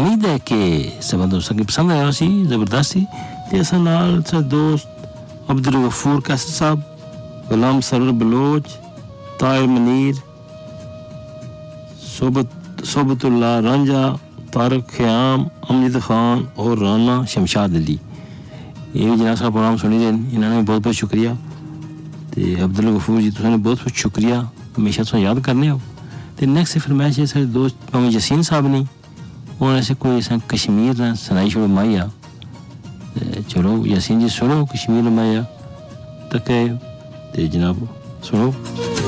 उम्मीद है कि सब दोस्तों की पसंद आया सी ज़बरदस्त सी ते असां नाल सा दोस्त अब्दुल गफूर कैसर साहब, गुलाम सरवर बलोच, ताहिर मनीर, सोबतुल्लाह रांझा, तारक ख़याम, अमजद खान और राना शमशाद अली। ये भी जनाब साहब प्रोग्राम सुनी देन, इन्होंने बहुत बहुत शुक्रिया। तो अब्दुल गफूर जी तुसें बहुत बहुत शुक्रिया, हमेशा तुसें याद करने हो। तो नेक्स्ट फरमाइश है साढ़े दोस्त मोहम्मद यसीन साहब ने, उन्होंने से कोई कश्मीर ना सुनाई छोड़ो माया। चलो यसीन जी सुनो कश्मीर माया तक है, तो जनाब सुनो।